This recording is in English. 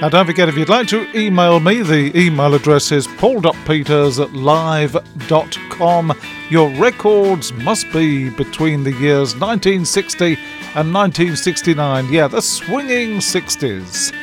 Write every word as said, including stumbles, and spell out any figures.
And don't forget, if you'd like to email me, the email address is paul.peters at live dot com. Your records must be between the years nineteen sixty and nineteen sixty-nine. Yeah, the swinging sixties.